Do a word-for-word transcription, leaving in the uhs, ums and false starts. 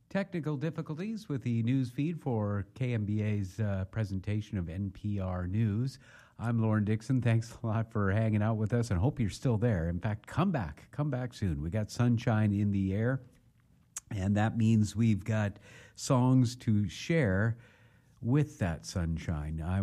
Technical difficulties with the news feed for K M B A's uh, presentation of N P R News. I'm Lauren Dixon. Thanks a lot for hanging out with us, and hope you're still there. In fact, come back. Come back soon. We got sunshine in the air, and that means we've got songs to share with that sunshine. I